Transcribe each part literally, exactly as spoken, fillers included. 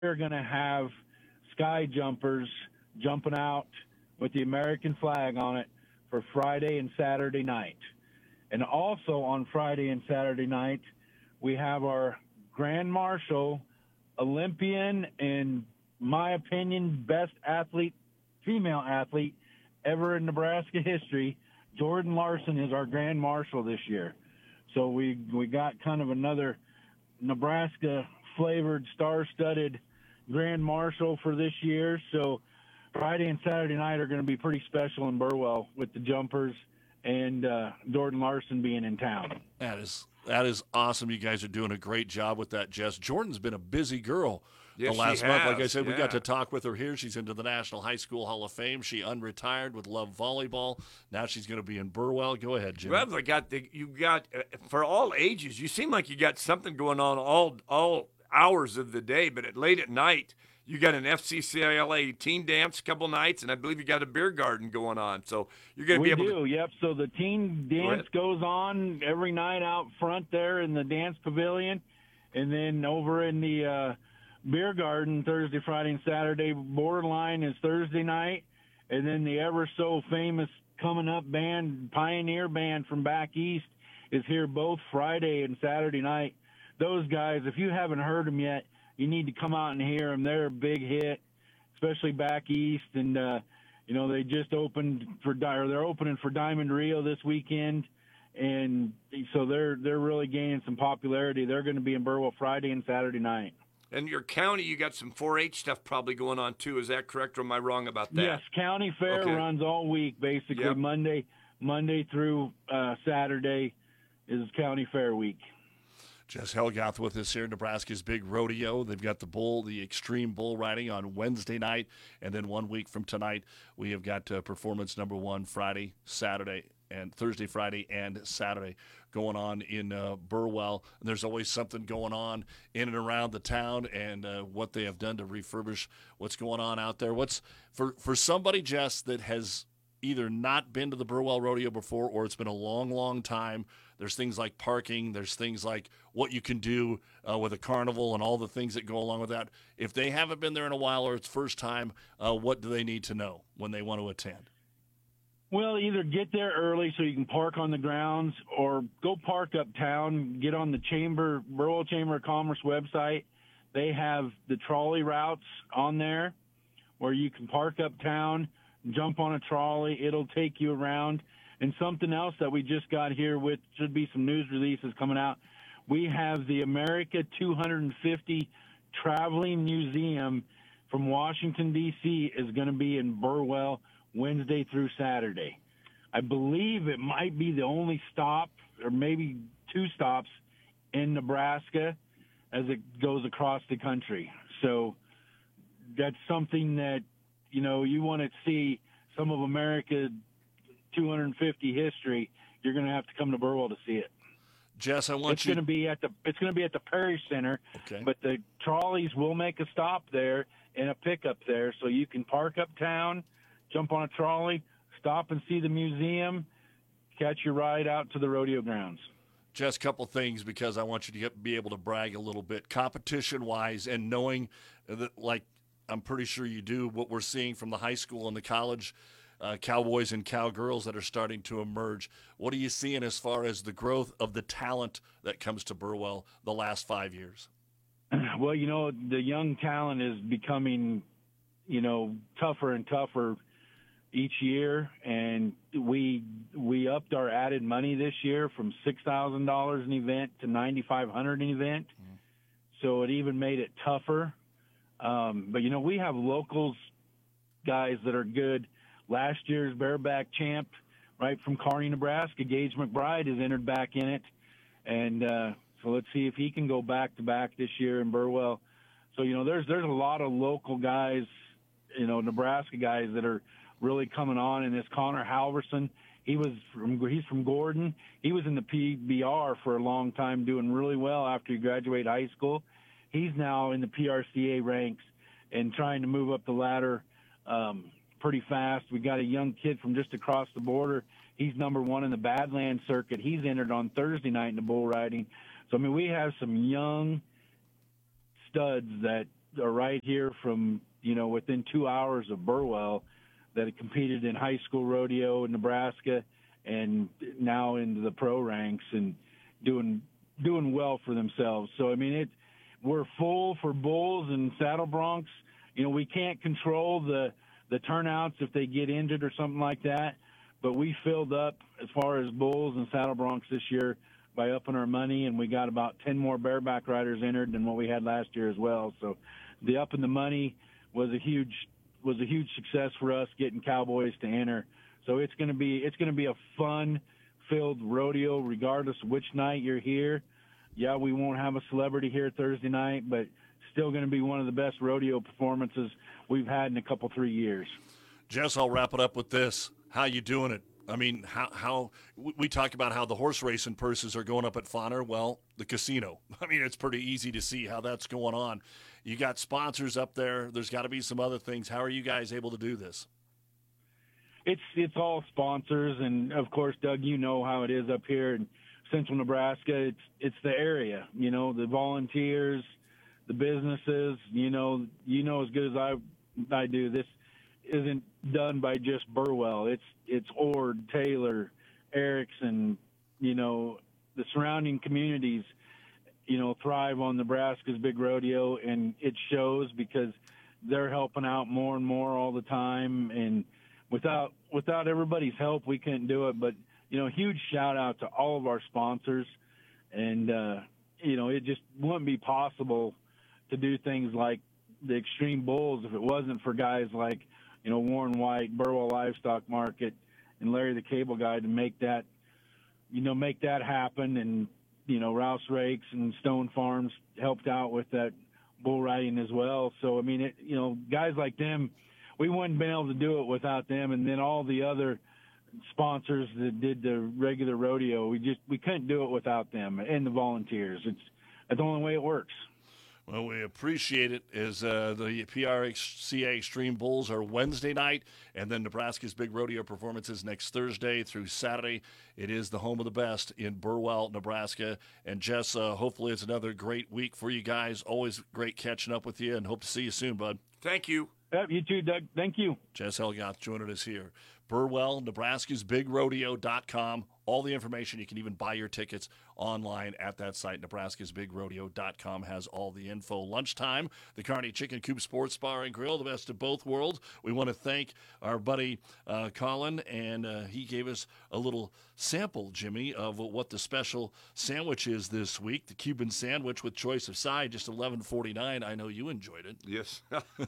we're going to have sky jumpers jumping out with the American flag on it for Friday and Saturday night. And also on Friday and Saturday night, we have our Grand Marshal, Olympian, and my opinion, best athlete, female athlete ever in Nebraska history. Jordan Larson is our Grand Marshal this year. So we we got kind of another Nebraska-flavored, star-studded Grand Marshal for this year. So Friday and Saturday night are going to be pretty special in Burwell with the jumpers and uh, Jordan Larson being in town. That is that is awesome. You guys are doing a great job with that, Jess. Jordan's been a busy girl yes, the last she month. has. Like I said, yeah. we got to talk with her here. She's into the National High School Hall of Fame. She unretired with Love Volleyball. Now she's going to be in Burwell. Go ahead, Jim. Well, they got the, you got uh, for all ages. You seem like you got something going on all all hours of the day, but at late at night. You got an F C C L A teen dance a couple nights, and I believe you got a beer garden going on. So you're going to be able to. We to. do, yep. So the teen dance Go goes on every night out front there in the dance pavilion. And then over in the uh, beer garden Thursday, Friday, and Saturday, Borderline is Thursday night. And then the ever so famous coming up band, Pioneer Band from back east, is here both Friday and Saturday night. Those guys, if you haven't heard them yet, you need to come out and hear them. They're a big hit, especially back east. And, uh, you know, they just opened for, or they're opening for Diamond Rio this weekend. And so they're they're really gaining some popularity. They're going to be in Burwell Friday and Saturday night. And your county, you got some four H stuff probably going on, too. Is that correct, or am I wrong about that? Yes, county fair okay. runs all week, basically. Yep. Monday Monday through uh, Saturday is county fair week. Jess Helgath with us here. Nebraska's big rodeo. They've got the bull, the extreme bull riding on Wednesday night. And then one week from tonight, we have got uh, performance number one Friday, Saturday, and Thursday, Friday, and Saturday going on in uh, Burwell. And there's always something going on in and around the town and uh, what they have done to refurbish what's going on out there. What's for, for somebody, Jess, that has either not been to the Burwell Rodeo before or it's been a long, long time. There's things like parking. There's things like what you can do uh, with a carnival and all the things that go along with that. If they haven't been there in a while or it's first time, uh, what do they need to know when they want to attend? Well, either get there early so you can park on the grounds or go park uptown, get on the Chamber, Burwell Chamber of Commerce website. They have the trolley routes on there where you can park uptown, jump on a trolley. It'll take you around. And something else that we just got here with, should be some news releases coming out. We have the America two hundred fifty Traveling Museum from Washington, D C is going to be in Burwell Wednesday through Saturday. I believe it might be the only stop or maybe two stops in Nebraska as it goes across the country. So that's something that, you know, you want to see some of America two hundred fifty history, you're going to have to come to Burwell to see it. Jess, I want it's you. Going to be at the, it's going to be at the Parish Center, okay. But the trolleys will make a stop there and a pickup there, so you can park uptown, jump on a trolley, stop and see the museum, catch your ride out to the rodeo grounds. Jess, couple things because I want you to get, be able to brag a little bit, competition-wise, and knowing that, like I'm pretty sure you do, what we're seeing from the high school and the college Uh, cowboys and cowgirls that are starting to emerge. What are you seeing as far as the growth of the talent that comes to Burwell the last five years? Well, you know, the young talent is becoming, you know, tougher and tougher each year, and we we upped our added money this year from six thousand dollars an event to nine thousand five hundred dollars an event, mm-hmm. So it even made it tougher. Um, but, you know, we have locals guys that are good. Last year's bareback champ, right from Kearney, Nebraska, Gage McBride has entered back in it. And uh, so let's see if he can go back-to-back this year in Burwell. So, you know, there's there's a lot of local guys, you know, Nebraska guys that are really coming on. And this Connor Halverson, he was from, he's from Gordon. He was in the P B R for a long time, doing really well after he graduated high school. He's now in the P R C A ranks and trying to move up the ladder um pretty fast. We got a young kid from just across the border. He's number one in the Badlands circuit. He's entered on Thursday night in the bull riding. So, I mean, we have some young studs that are right here from, you know, within two hours of Burwell that have competed in high school rodeo in Nebraska and now into the pro ranks and doing doing well for themselves. So, I mean, it we're full for bulls and saddle broncs. You know, we can't control the, the turnouts if they get injured or something like that, but we filled up as far as bulls and saddle broncs this year by upping our money, and we got about ten more bareback riders entered than what we had last year as well. So the up in the money was a huge was a huge success for us getting cowboys to enter. So it's going to be it's going to be a fun-filled rodeo regardless of which night you're here. Yeah, we won't have a celebrity here Thursday night, but still going to be one of the best rodeo performances we've had in a couple, three years. Jess, I'll wrap it up with this. How you doing it? I mean, how how we talk about how the horse racing purses are going up at Fonner. Well, the casino. I mean, it's pretty easy to see how that's going on. You got sponsors up there. There's got to be some other things. How are you guys able to do this? It's it's all sponsors, and of course, Doug, you know how it is up here in Central Nebraska. It's it's the area, you know, the volunteers, the businesses. You know, you know as good as I I do. This isn't done by just Burwell. It's it's Ord, Taylor, Erickson. You know, the surrounding communities, you know, thrive on Nebraska's big rodeo, and it shows because they're helping out more and more all the time. And without without everybody's help, we couldn't do it. But you know, huge shout out to all of our sponsors, and uh, you know, it just wouldn't be possible to do things like the Extreme Bulls if it wasn't for guys like, you know, Warren White, Burwell Livestock Market, and Larry the Cable Guy to make that, you know, make that happen. And, you know, Rouse Rakes and Stone Farms helped out with that bull riding as well. So, I mean, it, you know, guys like them, we wouldn't have been able to do it without them. And then all the other sponsors that did the regular rodeo, we just, we couldn't do it without them and the volunteers. It's, that's the only way it works. Well, we appreciate it as uh, the P R C A Extreme Bulls are Wednesday night, and then Nebraska's big rodeo performances next Thursday through Saturday. It is the home of the best in Burwell, Nebraska. And Jess, uh, hopefully it's another great week for you guys. Always great catching up with you, and hope to see you soon, bud. Thank you. Yep, you too, Doug. Thank you. Jess Helgoth joining us here. Burwell, Nebraska's Big Rodeo dot com. All the information. You can even buy your tickets online at that site. Nebraska's Big Rodeo dot com has all the info. Lunchtime, the Kearney Chicken Coop Sports Bar and Grill, the best of both worlds. We want to thank our buddy uh, Colin, and uh, he gave us a little sample, Jimmy, of what the special sandwich is this week. The Cuban sandwich with choice of side, just eleven forty-nine. I know you enjoyed it. Yes,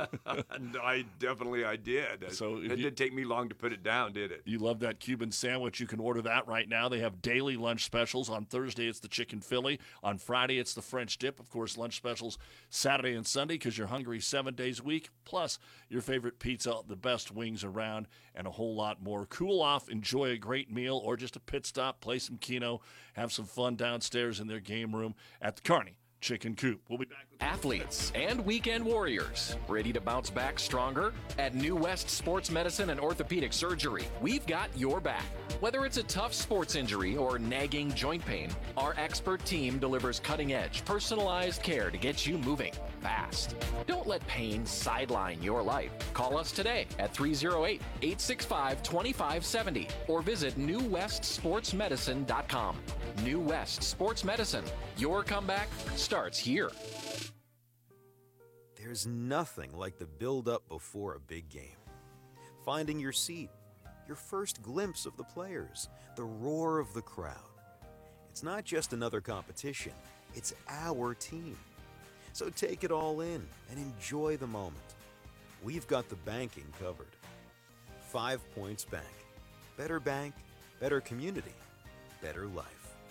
I definitely I did. So it you, didn't take me long to put it down, did it? You love that Cuban sandwich. You can order that right now. They have daily lunch specials. On Thursday, it's the chicken Philly. On Friday, it's the French dip. Of course, lunch specials Saturday and Sunday because you're hungry seven days a week. Plus, your favorite pizza, the best wings around, and a whole lot more. Cool off, enjoy a great meal, or just a pit stop, play some Keno, have some fun downstairs in their game room at the Kearney Chicken Coop. We'll be back with athletes and weekend warriors ready to bounce back stronger? At New West Sports Medicine and Orthopedic Surgery, we've got your back. Whether it's a tough sports injury or nagging joint pain, our expert team delivers cutting-edge, personalized care to get you moving fast. Don't let pain sideline your life. Call us today at three oh eight, eight six five, two five seven oh or visit new west sports medicine dot com. New West Sports Medicine. Your comeback starts here. There's nothing like the build-up before a big game. Finding your seat, your first glimpse of the players, the roar of the crowd. It's not just another competition, it's our team. So take it all in and enjoy the moment. We've got the banking covered. Five Points Bank. Better bank, better community, better life.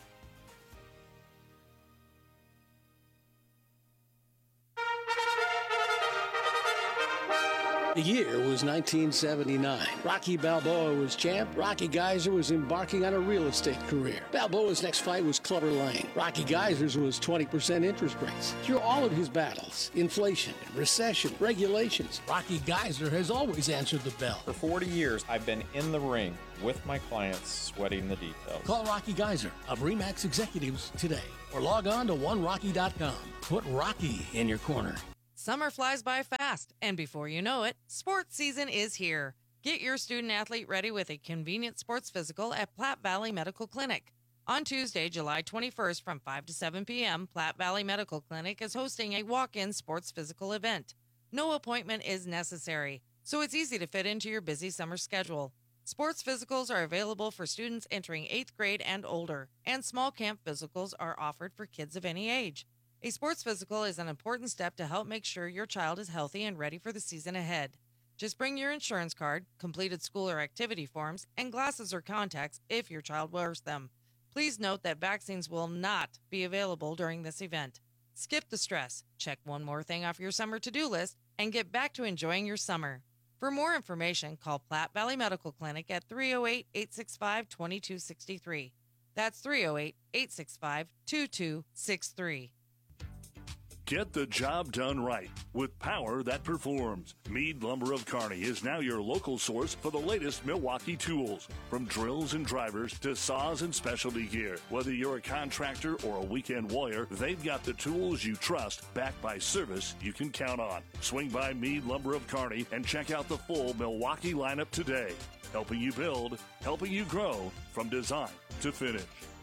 The year was nineteen seventy-nine. Rocky Balboa was champ. Rocky Geyser was embarking on a real estate career. Balboa's next fight was Clubber Lang. Rocky Geyser's was twenty percent interest rates. Through all of his battles, inflation, recession, regulations, Rocky Geyser has always answered the bell. For forty years, I've been in the ring with my clients, sweating the details. Call Rocky Geyser of RE/MAX Executives today or log on to one rocky dot com. Put Rocky in your corner. Summer flies by fast, and before you know it, sports season is here. Get your student athlete ready with a convenient sports physical at Platte Valley Medical Clinic. On Tuesday, July twenty-first from five to seven p.m., Platte Valley Medical Clinic is hosting a walk-in sports physical event. No appointment is necessary, so it's easy to fit into your busy summer schedule. Sports physicals are available for students entering eighth grade and older, and small camp physicals are offered for kids of any age. A sports physical is an important step to help make sure your child is healthy and ready for the season ahead. Just bring your insurance card, completed school or activity forms, and glasses or contacts if your child wears them. Please note that vaccines will not be available during this event. Skip the stress, check one more thing off your summer to-do list, and get back to enjoying your summer. For more information, call Platte Valley Medical Clinic at three oh eight, eight six five, two two six three. That's three oh eight, eight six five, two two six three. Get the job done right with power that performs. Meade Lumber of Kearney is now your local source for the latest Milwaukee tools. From drills and drivers to saws and specialty gear. Whether you're a contractor or a weekend warrior, they've got the tools you trust, backed by service you can count on. Swing by Meade Lumber of Kearney and check out the full Milwaukee lineup today. Helping you build, helping you grow, from design to finish.